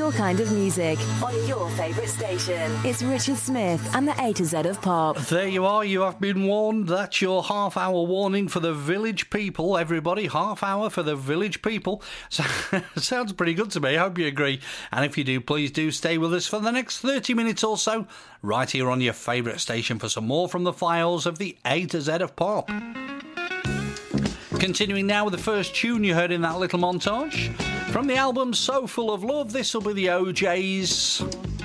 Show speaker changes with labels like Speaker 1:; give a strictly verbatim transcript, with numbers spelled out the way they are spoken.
Speaker 1: your kind of music on your favourite station. It's Richard Smith and the A to Z of Pop.
Speaker 2: There you are, you have been warned. That's your half hour warning for the village people, everybody. Half hour for the village people. So, sounds pretty good to me, I hope you agree. And if you do, please do stay with us for the next thirty minutes or so, right here on your favourite station for some more from the files of the A to Z of Pop. Continuing now with the first tune you heard in that little montage. From the album So Full of Love, this will be the O Js.